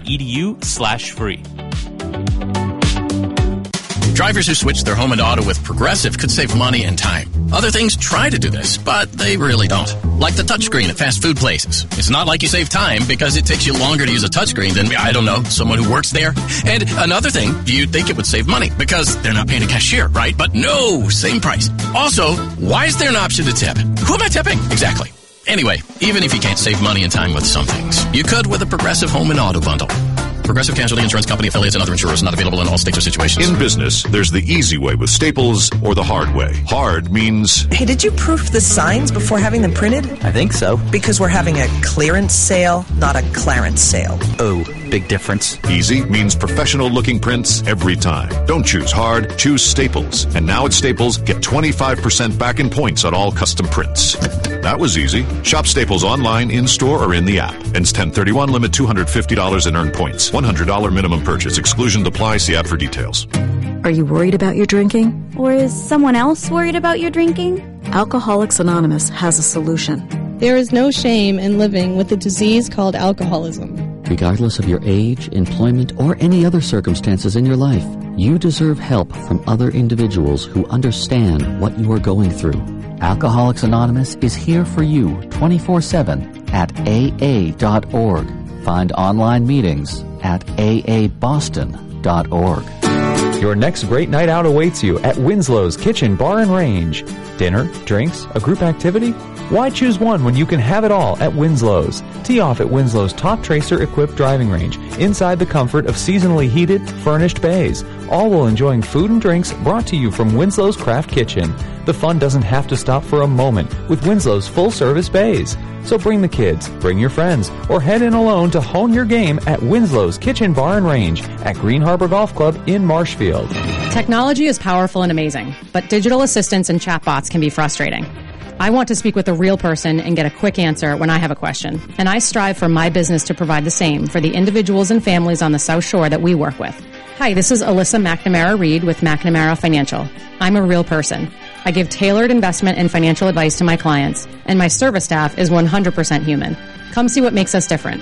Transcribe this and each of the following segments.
progressive.edu/free. Drivers who switch their home and auto with Progressive could save money and time. Other things try to do this, but they really don't. Like the touchscreen at fast food places. It's not like you save time because it takes you longer to use a touchscreen than, I don't know, someone who works there. And another thing, you'd think it would save money because they're not paying a cashier, right? But no, same price. Also, why is there an option to tip? Who am I tipping? Exactly. Anyway, even if you can't save money and time with some things, you could with a Progressive home and auto bundle. Progressive Casualty Insurance Company, affiliates, and other insurers not available in all states or situations. In business, there's the easy way with Staples or the hard way. Hard means... Hey, did you proof the signs before having them printed? I think so. Because we're having a clearance sale, not a clarence sale. Oh, big difference. Easy means professional-looking prints every time. Don't choose hard, choose Staples. And now at Staples, get 25% back in points on all custom prints. That was easy. Shop Staples online, in-store, or in the app. Ends 10/31, limit $250 and earn points. $100 minimum purchase. Exclusion apply. See app for details. Are you worried about your drinking? Or is someone else worried about your drinking? Alcoholics Anonymous has a solution. There is no shame in living with a disease called alcoholism. Regardless of your age, employment, or any other circumstances in your life, you deserve help from other individuals who understand what you are going through. Alcoholics Anonymous is here for you 24/7 at aa.org. Find online meetings at aaboston.org. Your next great night out awaits you at Winslow's Kitchen Bar and Range. Dinner, drinks, a group activity? Why choose one when you can have it all at Winslow's? Tee off at Winslow's top tracer-equipped driving range, inside the comfort of seasonally heated, furnished bays, all while enjoying food and drinks brought to you from Winslow's Craft Kitchen. The fun doesn't have to stop for a moment with Winslow's full-service bays. So bring the kids, bring your friends, or head in alone to hone your game at Winslow's Kitchen Bar and Range at Green Harbor Golf Club in Marshfield. Technology is powerful and amazing, but digital assistants and chatbots can be frustrating. I want to speak with a real person and get a quick answer when I have a question, and I strive for my business to provide the same for the individuals and families on the South Shore that we work with. Hi, this is Alyssa McNamara-Reed with McNamara Financial. I'm a real person. I give tailored investment and financial advice to my clients, and my service staff is 100% human. Come see what makes us different.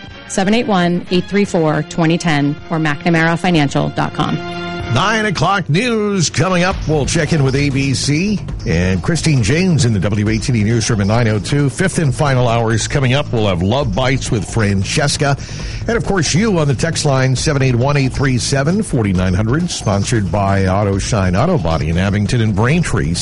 781-834-2010 or McNamaraFinancial.com. 9 o'clock news coming up. We'll check in with ABC and Christine James in the WATD newsroom at 9:02. Fifth and final hours coming up. We'll have Love Bites with Francesca. And, of course, you on the text line 781-837-4900, sponsored by Auto Shine Auto Body in Abington and Braintree,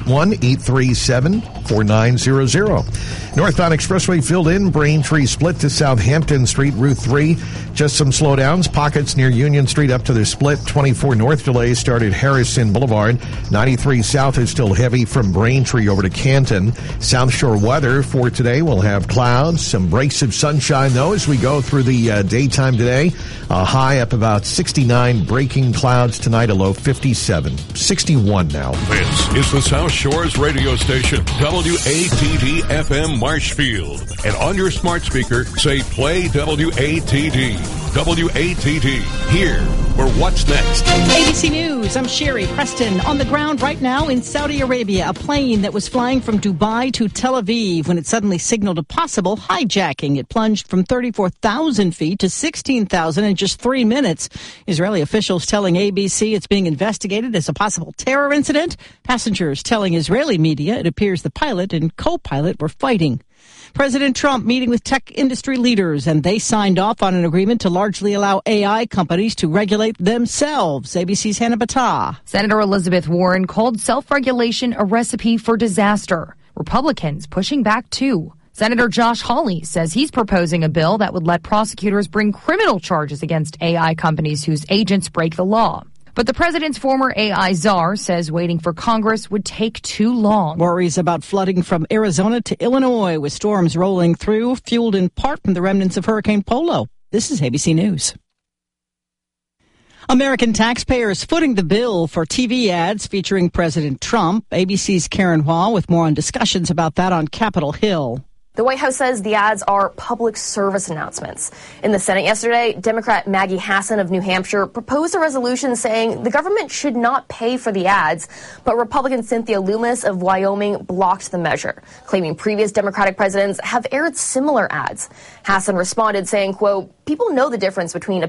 781-837-4900. Northbound Expressway filled in, Braintree split to Southampton Street, Route 3. Just some slowdowns, pockets near Union Street up to the split. 24 north delays started Harrison Boulevard. 93 south is still heavy from Braintree over to Canton. South Shore weather for today, we'll have clouds, some breaks of sunshine, though, as we go through the daytime today. A high up about 69, breaking clouds tonight, a low 57. 61 now. This is the South Shore's radio station, WATD-FM Marshfield. And on your smart speaker, say play WATD. WATD, here for What's Next. ABC News, I'm Sherry Preston. On the ground right now in Saudi Arabia, a plane that was flying from Dubai to Tel Aviv when it suddenly signaled a possible hijacking. It plunged from 34,000 feet to 16,000 in just 3 minutes. Israeli officials telling ABC it's being investigated as a possible terror incident. Passengers telling Israeli media it appears the pilot and co-pilot were fighting. President Trump meeting with tech industry leaders, and they signed off on an agreement to largely allow AI companies to regulate themselves. ABC's Hannah Battah. Senator Elizabeth Warren called self-regulation a recipe for disaster. Republicans pushing back too. Senator Josh Hawley says he's proposing a bill that would let prosecutors bring criminal charges against AI companies whose agents break the law. But the president's former AI czar says waiting for Congress would take too long. Worries about flooding from Arizona to Illinois with storms rolling through, fueled in part from the remnants of Hurricane Polo. This is ABC News. American taxpayers footing the bill for TV ads featuring President Trump. ABC's Karen Hua with more on discussions about that on Capitol Hill. The White House says the ads are public service announcements. In the Senate yesterday, Democrat Maggie Hassan of New Hampshire proposed a resolution saying the government should not pay for the ads, but Republican Cynthia Loomis of Wyoming blocked the measure, claiming previous Democratic presidents have aired similar ads. Hassan responded saying, quote, "People know the difference between a